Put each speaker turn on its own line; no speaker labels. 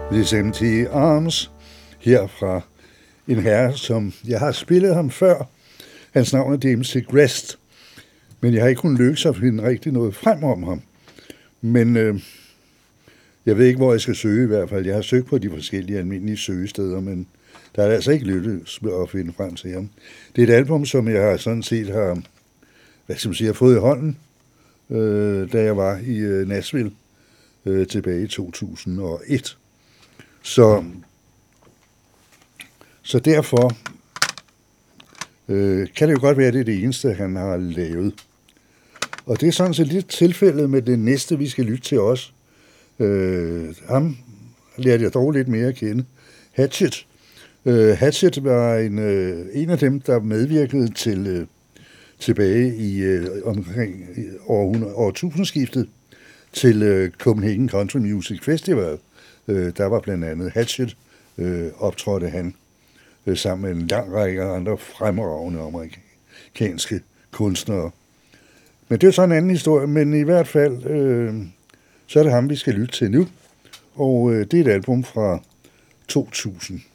This Empty Arms, her fra en herre, som jeg har spillet ham før. Hans navn er James Grest, men jeg har ikke kunnet lykkes at finde rigtig noget frem om ham. Men jeg ved ikke, hvor jeg skal søge i hvert fald. Jeg har søgt på de forskellige almindelige søgesteder, men der er altså ikke lykkedes at finde frem til ham. Det er et album, som jeg har sådan set har, fået i hånden, da jeg var i Nashville tilbage i 2001. Så derfor kan det jo godt være, at det er det eneste, han har lavet. Og det er sådan set lidt tilfældet med det næste, vi skal lytte til os. Ham lærte jeg dog lidt mere at kende. Hatchet. Hatchet var en af dem, der medvirkede til tilbage i omkring årtusindskiftet til Copenhagen Country Music Festival. Der var blandt andet Hatchet, optrådte han sammen med en lang række andre fremragende amerikanske kunstnere. Men det er så en anden historie, men i hvert fald, så er det ham, vi skal lytte til nu. Og det er et album fra 2000.